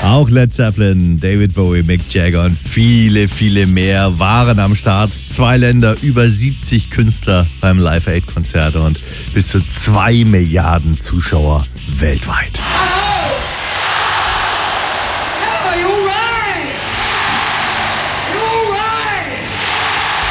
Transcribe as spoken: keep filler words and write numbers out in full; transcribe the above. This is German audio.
Auch Led Zeppelin, David Bowie, Mick Jagger und viele, viele mehr waren am Start. Zwei Länder, über siebzig Künstler beim Live-Aid-Konzert und bis zu zwei Milliarden Zuschauer weltweit.